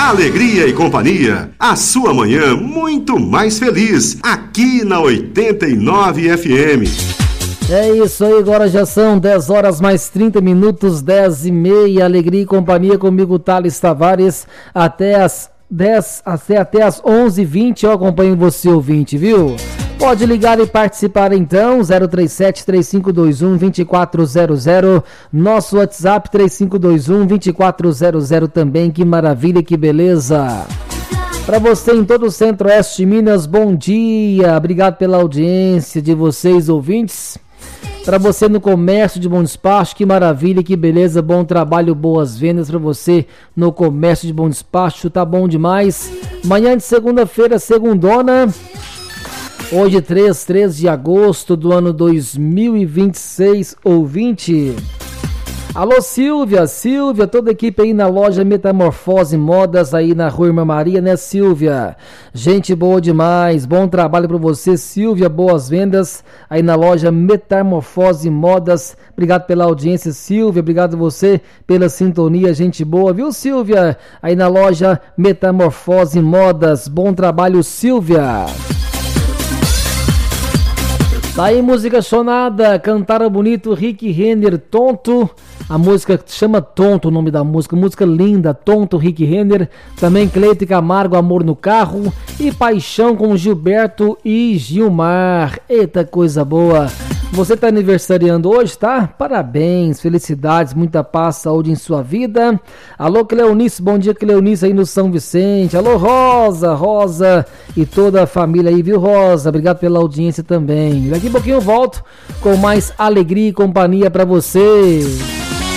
Alegria e Companhia, a sua manhã muito mais feliz, aqui na 89 FM. É isso aí, agora já são 10 horas mais 30 minutos, 10h30, Alegria e Companhia comigo, Thales Tavares, até as 11h20, eu acompanho você, ouvinte, viu? Pode ligar e participar então, 037-3521-2400, nosso WhatsApp 3521-2400 também, que maravilha, que beleza. Para você em todo o Centro-Oeste de Minas, bom dia, obrigado pela audiência de vocês, ouvintes. Para você no comércio de Bom Despacho, que maravilha, que beleza, bom trabalho, boas vendas para você no comércio de Bom Despacho, tá bom demais. Manhã de segunda-feira, segundona, hoje 3 de agosto do ano 2026, ouvinte. Alô Silvia, toda a equipe aí na loja Metamorfose Modas aí na Rua Irmã Maria, né Silvia? Gente boa demais, bom trabalho para você Silvia, boas vendas aí na loja Metamorfose Modas. Obrigado pela audiência Silvia, obrigado a você pela sintonia, gente boa, viu Silvia? Aí na loja Metamorfose Modas, bom trabalho Silvia. Tá aí música sonada, cantaram bonito Rick Renner, Tonto, a música chama Tonto, o nome da música linda, Tonto, Rick Renner, também Cleito e Camargo, Amor no Carro, e Paixão com Gilberto e Gilmar, eita coisa boa. Você tá aniversariando hoje, tá? Parabéns, felicidades, muita paz, saúde em sua vida. Alô Cleonice, bom dia Cleonice aí no São Vicente. Alô Rosa e toda a família aí, viu Rosa? Obrigado pela audiência também. Daqui a pouquinho eu volto com mais Alegria e Companhia pra você.